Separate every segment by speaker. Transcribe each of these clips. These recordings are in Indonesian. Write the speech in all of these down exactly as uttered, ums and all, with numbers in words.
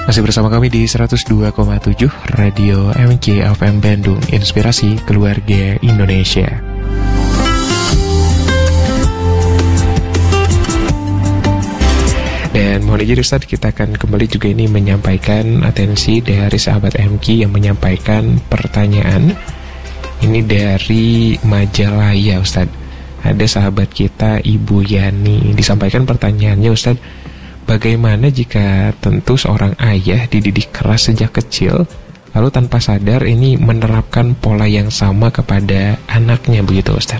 Speaker 1: Masih bersama kami di seratus dua koma tujuh Radio M K F M Bandung, Inspirasi Keluarga Indonesia. Dan mohon izin Ustadz, kita akan kembali juga ini menyampaikan atensi dari sahabat M K yang menyampaikan pertanyaan. Ini dari Majalaya Ustadz. Ada sahabat kita Ibu Yani, disampaikan pertanyaannya Ustadz, bagaimana jika tentu seorang ayah dididik keras sejak kecil, lalu tanpa sadar ini menerapkan pola yang sama kepada anaknya, begitu Ustaz?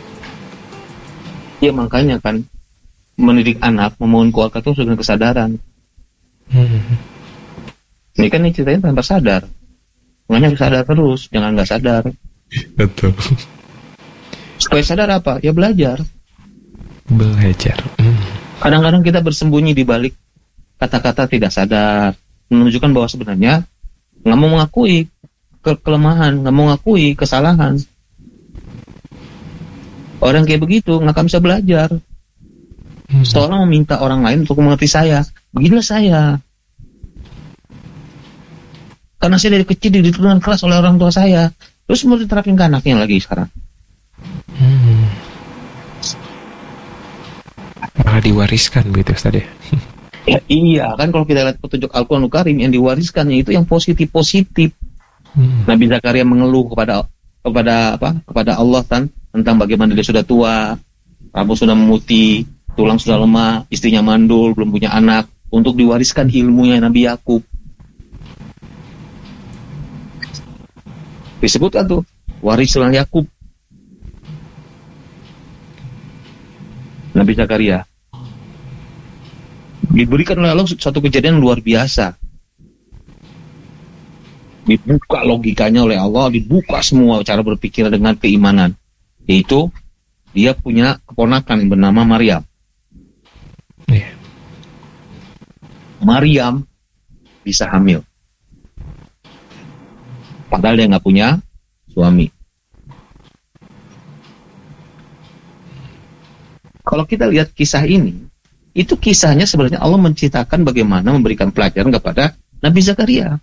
Speaker 2: Ya makanya kan, mendidik anak, membangun keluarga itu dengan kesadaran. Hmm. Ini kan ini ceritanya tanpa sadar. Makanya harus sadar terus, jangan nggak sadar.
Speaker 1: Betul.
Speaker 2: Supaya sadar apa? Ya belajar.
Speaker 1: Belajar. Hmm.
Speaker 2: Kadang-kadang kita bersembunyi di balik kata-kata tidak sadar, menunjukkan bahwa sebenarnya nggak mau mengakui ke- kelemahan, nggak mau mengakui kesalahan. Orang kayak begitu nggak akan bisa belajar. Hmm. Seorang meminta orang lain untuk mengerti saya, beginilah saya. Karena saya dari kecil dididik dengan keras oleh orang tua saya, terus mau diterapin ke anaknya lagi sekarang.
Speaker 1: Hmm. Malah diwariskan begitu Ustaz ya?
Speaker 2: Ya iya kan, kalau kita lihat petunjuk Al-Quranul Karim yang diwariskannya itu yang positif-positif. Hmm. Nabi Zakaria mengeluh kepada kepada apa? Kepada Allah kan tentang bagaimana dia sudah tua, rambut sudah memutih, tulang sudah lemah, istrinya mandul, belum punya anak, untuk diwariskan ilmunya Nabi Yakub. Disebutkan tuh warisan Yakub. Nabi Zakaria diberikan oleh Allah satu kejadian luar biasa. Dibuka logikanya oleh Allah, dibuka semua cara berpikir dengan keimanan. Yaitu dia punya keponakan yang bernama Maryam. Yeah. Maryam bisa hamil, padahal dia nggak punya suami. Kalau kita lihat kisah ini, itu kisahnya sebenarnya Allah menceritakan bagaimana memberikan pelajaran kepada Nabi Zakaria.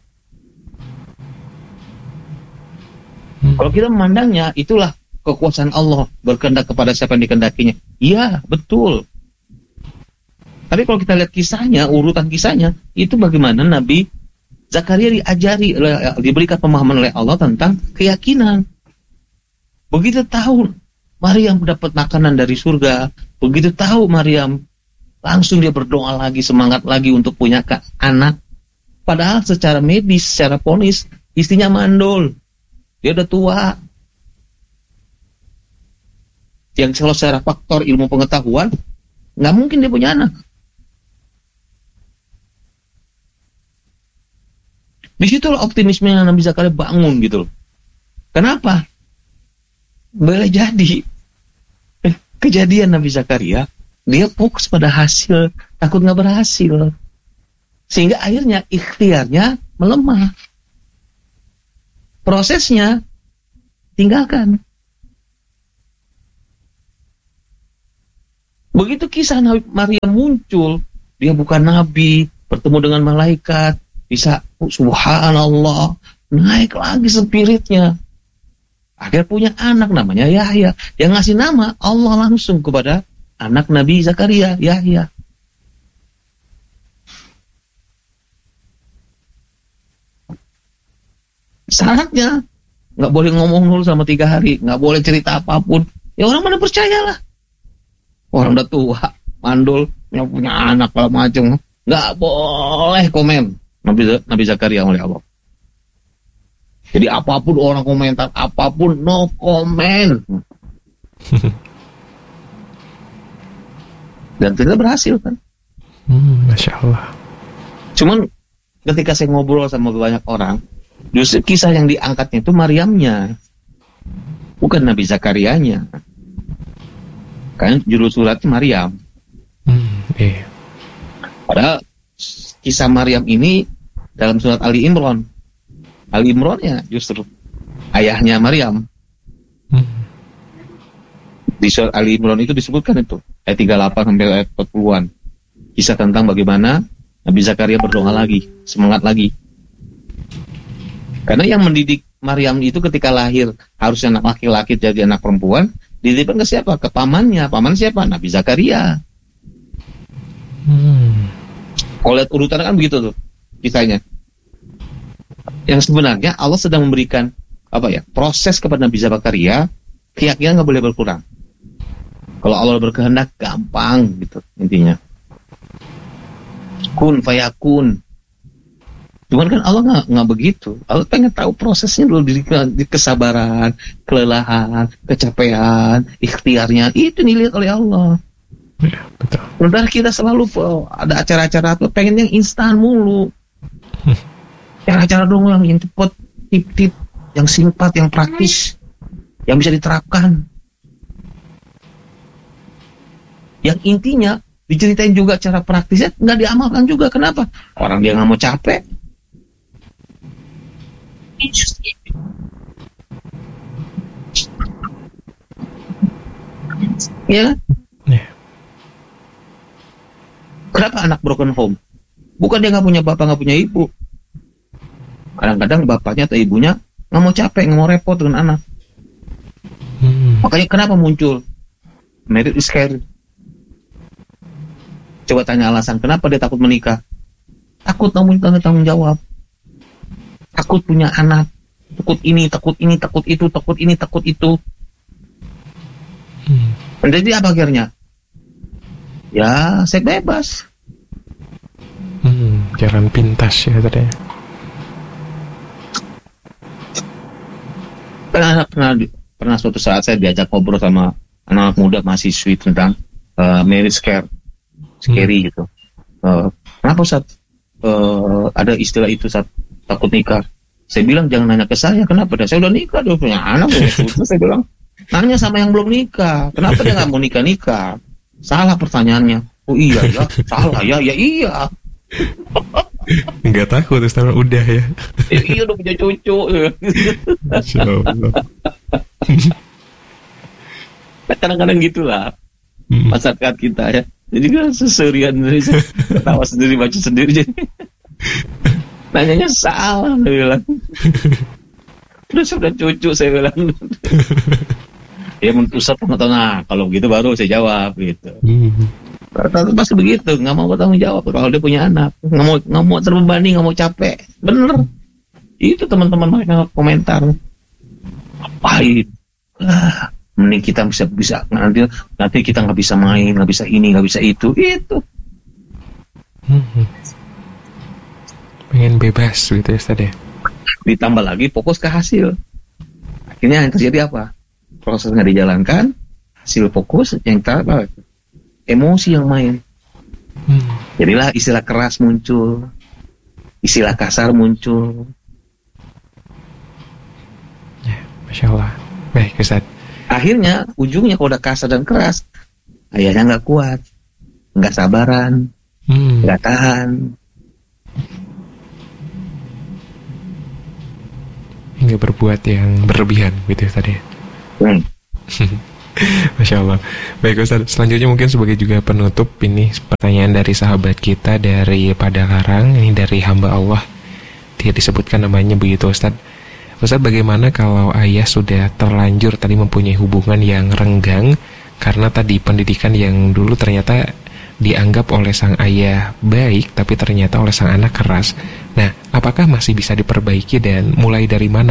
Speaker 2: Hmm. Kalau kita memandangnya, itulah kekuasaan Allah berkehendak kepada siapa yang dikehendakinya. Iya, betul. Tapi kalau kita lihat kisahnya, urutan kisahnya, itu bagaimana Nabi Zakaria diajari, diberikan pemahaman oleh Allah tentang keyakinan. Begitu tahu Maryam dapat makanan dari surga, begitu tahu Maryam, langsung dia berdoa lagi, semangat lagi untuk punya anak. Padahal secara medis, secara ponis, istrinya mandul. Dia udah tua. Yang kalau secara faktor ilmu pengetahuan, nggak mungkin dia punya anak. Disitulah optimisme yang Nabi Zakaria bangun gitu loh. Kenapa? Boleh jadi. Eh, kejadian Nabi Zakaria, dia fokus pada hasil, takut nggak berhasil. Sehingga akhirnya ikhtiarnya melemah. Prosesnya tinggalkan. Begitu kisah Nabi Maryam muncul, dia bukan nabi, bertemu dengan malaikat, bisa oh, subhanallah, naik lagi spiritnya. Akhirnya punya anak namanya Yahya. Yang ngasih nama Allah langsung kepada anak Nabi Zakaria, Yahya. Syaratnya nggak boleh ngomong dulu selama tiga hari, nggak boleh cerita apapun. Ya orang mana percayalah. Orang udah tua, mandul, nggak punya anak kalau macam, nggak boleh komen. Nabi Nabi Zakaria oleh Allah. Jadi apapun orang komentar, apapun no comment. Dan ternyata berhasil kan?
Speaker 1: Hmm, Masya Allah.
Speaker 2: Cuman ketika saya ngobrol sama banyak orang, justru kisah yang diangkatnya itu Maryamnya, bukan Nabi Zakarianya. Kan judul suratnya Maryam.
Speaker 1: Hmm, iya.
Speaker 2: Padahal kisah Maryam ini dalam surat Ali Imran. Ali Imran ya justru ayahnya Maryam. Hmm. Di surat Ali Imran itu disebutkan itu ayat tiga puluh delapan sampai ayat empat puluhan. Kisah tentang bagaimana Nabi Zakaria berdoa lagi, semangat lagi. Karena yang mendidik Maryam itu ketika lahir harusnya anak laki-laki jadi anak perempuan, dititipkan ke siapa? Ke pamannya. Paman siapa? Nabi Zakaria. Hmm. Kalau lihat urutan kan begitu tuh kisahnya. Yang sebenarnya Allah sedang memberikan apa ya? Proses kepada Nabi Zakaria, keyakinan nggak boleh berkurang. Kalau Allah berkehendak gampang gitu intinya. Kun fayakun. Cuman kan Allah nggak nggak begitu. Allah pengen tahu prosesnya dulu, di, di kesabaran, kelelahan, kecapean, ikhtiarnya itu dilihat oleh Allah.
Speaker 1: Ya, betul.
Speaker 2: Sementara kita selalu oh, ada acara-acara apa pengen yang instan mulu. Acara-acara dong yang yang cepet, tip-tip, yang singkat, yang praktis, yang bisa diterapkan. Yang intinya diceritain juga cara praktisnya nggak diamalkan juga. Kenapa? Orang dia nggak mau capek. Ya. Yeah. Kenapa anak broken home? Bukan dia nggak punya bapak, nggak punya ibu. Kadang-kadang bapaknya atau ibunya nggak mau capek, nggak mau repot dengan anak. Hmm. Makanya kenapa muncul marriage is scary? Coba tanya alasan kenapa dia takut menikah. Takut tanggung tanggung jawab. Takut punya anak. Takut ini, takut ini, takut itu, takut ini, takut itu. Hmm. Jadi apa akhirnya? Ya, saya bebas.
Speaker 1: Hmm, jalan pintas ya tadi.
Speaker 2: Pernah, pernah, pernah suatu saat saya diajak ngobrol sama anak muda mahasiswi tentang uh, marriage care. Scary hmm. gitu. Uh, kenapa Ustaz? Uh, ada istilah itu Ustaz, takut nikah. Saya bilang jangan nanya ke saya, kenapa? Dan saya udah nikah, udah punya anak, udah putus. Saya bilang, nanya sama yang belum nikah. Kenapa dia nggak mau nikah-nikah? Salah pertanyaannya. Oh iya ya, salah ya, ya iya.
Speaker 1: Nggak takut, Ustaz, udah ya.
Speaker 2: Ya iya udah punya cucu.
Speaker 1: Masya Allah.
Speaker 2: Kadang-kadang gitulah hmm. masyarakat kita ya. Jadi kan seserian ketawa sendiri, baca sendiri jadi nanyanya salah, saya bilang. Udah sudah cucu, saya bilang. Ya menurut Ustaz pengetahuan, nah kalau begitu baru saya jawab gitu. Rata-rata pasti begitu, nggak mau bertanggung jawab kalau dia punya anak, nggak mau nggak mau terbebani, nggak mau capek, bener. Itu teman-teman mereka komentar, ngapain? Ah. Mending kita bisa bisa nanti nanti kita nggak bisa main, nggak bisa ini, nggak bisa itu, itu.
Speaker 1: Hmm. Pengen bebas gitu ya, Ustaz ya.
Speaker 2: Ditambah lagi fokus ke hasil. Akhirnya yang terjadi apa? Proses nggak dijalankan, hasil fokus yang apa? Emosi yang main. Hmm. Jadilah istilah keras muncul, istilah kasar muncul.
Speaker 1: Ya, Masya Allah. Baik, Ustaz.
Speaker 2: Akhirnya ujungnya kalau udah kasar dan keras, ayahnya nggak kuat, nggak sabaran, nggak hmm. tahan,
Speaker 1: hingga berbuat yang berlebihan gitu ya tadi. Hmm. Masya Allah. Baik Ustaz, selanjutnya mungkin sebagai juga penutup ini pertanyaan dari sahabat kita dari Padalarang, ini dari hamba Allah. Dia disebutkan namanya begitu Ustaz. Ustaz, bagaimana kalau ayah sudah terlanjur tadi mempunyai hubungan yang renggang karena tadi pendidikan yang dulu ternyata dianggap oleh sang ayah baik tapi ternyata oleh sang anak keras. Nah, apakah masih bisa diperbaiki dan mulai dari mana